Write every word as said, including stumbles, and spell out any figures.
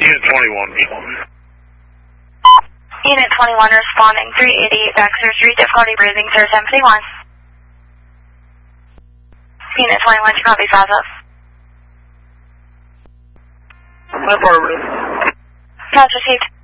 Unit twenty-one responding. Unit twenty-one responding. three eighty-eight back surgery, difficulty breathing, sir, seventy-one. Unit twenty-one, you copy, five up. Affirmative. That's received.